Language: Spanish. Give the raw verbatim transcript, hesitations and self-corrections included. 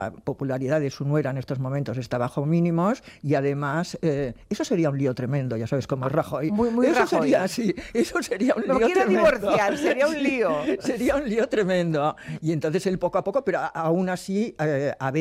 popularidad de su nuera en estos momentos está bajo mínimos y además eh, eso sería un lío tremendo, ya sabes, como Rajoy. Muy, muy eso Rajoy. sería así, eso sería un Lo lío quiero tremendo. divorciar, sería un lío. Sí, sería un lío tremendo. Y entonces él poco a poco, pero aún así, eh, a